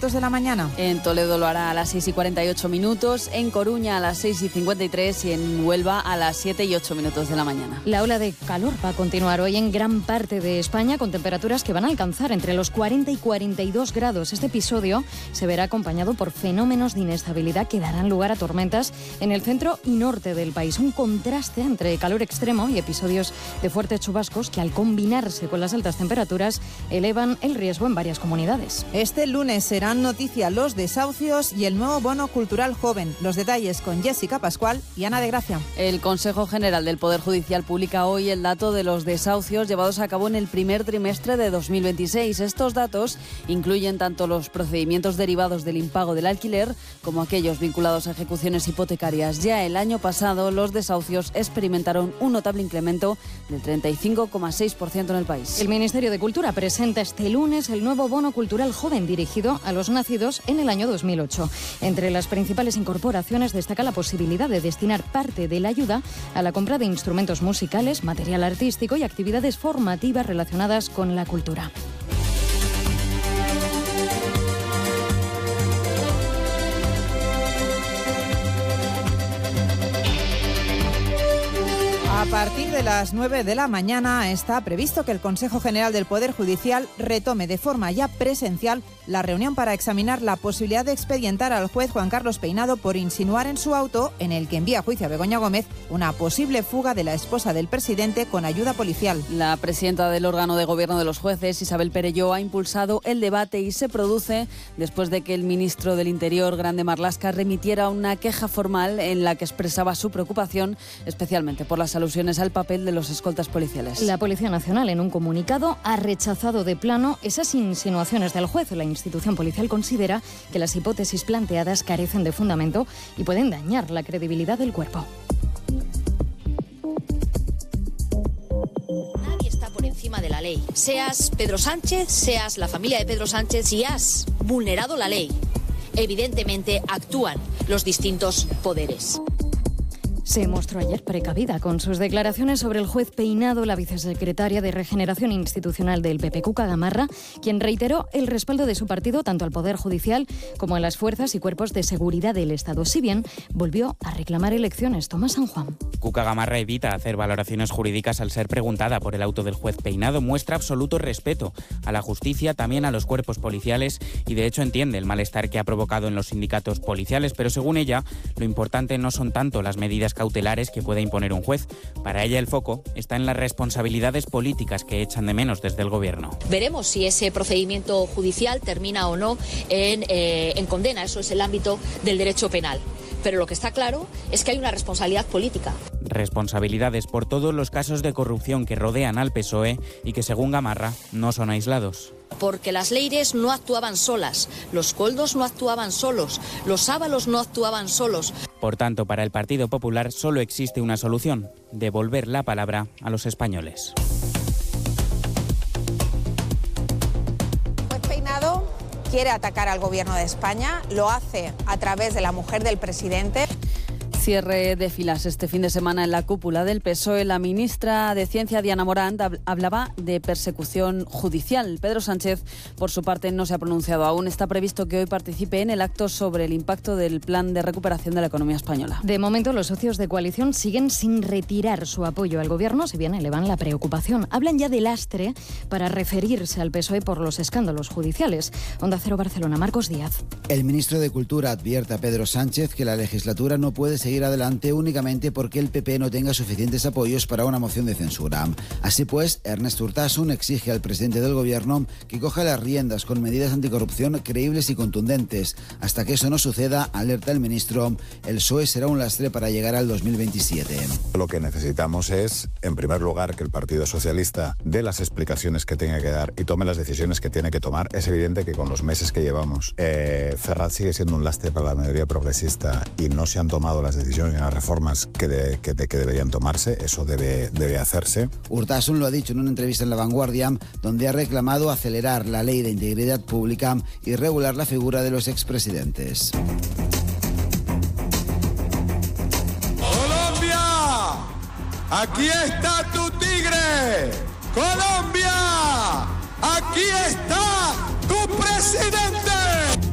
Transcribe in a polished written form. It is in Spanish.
minutos de la mañana. En Toledo lo hará a las 6:48, en Coruña a las 6:53 y en Huelva a las 7:08 de la mañana. La ola de calor va a continuar hoy en gran parte de España con temperaturas que van a alcanzar entre los 40 y 42 grados. Este episodio se verá acompañado por fenómenos de inestabilidad que darán lugar a tormentas en el centro y norte del país. Un contraste entre calor extremo y episodios de fuertes chubascos que al combinarse con las altas temperaturas elevan el riesgo en varias comunidades. Este lunes serán noticia los desahucios y el nuevo bono cultural joven. Los detalles con Jessica Pascual y Ana de Gracia. El Consejo General del Poder Judicial publica hoy el dato de los desahucios llevados a cabo en el primer trimestre de 2026. Estos datos incluyen tanto los procedimientos derivados del impago del alquiler como aquellos vinculados a ejecuciones hipotecarias. Ya el año pasado los desahucios experimentaron un notable incremento del 35,6% en el país. El Ministerio de Cultura presenta este lunes el nuevo bono cultural joven dirigido a los nacidos en el año 2008. Entre las principales incorporaciones destaca la posibilidad de destinar parte de la ayuda a la compra de instrumentos musicales, material artístico y actividades formativas relacionadas con la cultura. A partir de las 9 de la mañana está previsto que el Consejo General del Poder Judicial retome de forma ya presencial la reunión para examinar la posibilidad de expedientar al juez Juan Carlos Peinado por insinuar en su auto, en el que envía a juicio a Begoña Gómez, una posible fuga de la esposa del presidente con ayuda policial. La presidenta del órgano de gobierno de los jueces, Isabel Perelló, ha impulsado el debate y se produce después de que el ministro del Interior, Grande Marlaska, remitiera una queja formal en la que expresaba su preocupación, especialmente por las alusiones al papel de los escoltas policiales. La Policía Nacional, en un comunicado, ha rechazado de plano esas insinuaciones del juez. La institución policial considera que las hipótesis planteadas carecen de fundamento y pueden dañar la credibilidad del cuerpo. Nadie está por encima de la ley. Seas Pedro Sánchez, seas la familia de Pedro Sánchez, si has vulnerado la ley, evidentemente actúan los distintos poderes. Se mostró ayer precavida con sus declaraciones sobre el juez Peinado, la vicesecretaria de Regeneración Institucional del PP, Cuca Gamarra, quien reiteró el respaldo de su partido tanto al Poder Judicial como a las fuerzas y cuerpos de seguridad del Estado, si bien volvió a reclamar elecciones. Tomás San Juan. Cuca Gamarra evita hacer valoraciones jurídicas al ser preguntada por el auto del juez Peinado, muestra absoluto respeto a la justicia, también a los cuerpos policiales y de hecho entiende el malestar que ha provocado en los sindicatos policiales, pero según ella, lo importante no son tanto las medidas cautelares que pueda imponer un juez. Para ella el foco está en las responsabilidades políticas que echan de menos desde el gobierno. Veremos si ese procedimiento judicial termina o no en condena. Eso es el ámbito del derecho penal. Pero lo que está claro es que hay una responsabilidad política. Responsabilidades por todos los casos de corrupción que rodean al PSOE y que, según Gamarra, no son aislados. Porque las Leires no actuaban solas, los Coldos no actuaban solos, los Ábalos no actuaban solos. Por tanto, para el Partido Popular solo existe una solución: devolver la palabra a los españoles. Juez Peinado quiere atacar al gobierno de España, lo hace a través de la mujer del presidente. Cierre de filas este fin de semana en la cúpula del PSOE. La ministra de Ciencia, Diana Morant, hablaba de persecución judicial. Pedro Sánchez, por su parte, no se ha pronunciado aún. Está previsto que hoy participe en el acto sobre el impacto del plan de recuperación de la economía española. De momento, los socios de coalición siguen sin retirar su apoyo al gobierno, si bien elevan la preocupación. Hablan ya de lastre para referirse al PSOE por los escándalos judiciales. Onda Cero Barcelona, Marcos Díaz. El ministro de Cultura advierte a Pedro Sánchez que la legislatura no puede seguir adelante únicamente porque el PP no tenga suficientes apoyos para una moción de censura. Así pues, Ernest Urtasun exige al presidente del gobierno que coja las riendas con medidas anticorrupción creíbles y contundentes. Hasta que eso no suceda, alerta el ministro, el PSOE será un lastre para llegar al 2027. Lo que necesitamos es, en primer lugar, que el Partido Socialista dé las explicaciones que tenga que dar y tome las decisiones que tiene que tomar. Es evidente que con los meses que llevamos, Ferraz sigue siendo un lastre para la mayoría progresista y no se han tomado las decisiones y las reformas que deberían tomarse. Eso debe hacerse. Urtasun lo ha dicho en una entrevista en La Vanguardia, donde ha reclamado acelerar la ley de integridad pública y regular la figura de los expresidentes. ¡Colombia! ¡Aquí está tu tigre! ¡Colombia! ¡Aquí está tu presidente!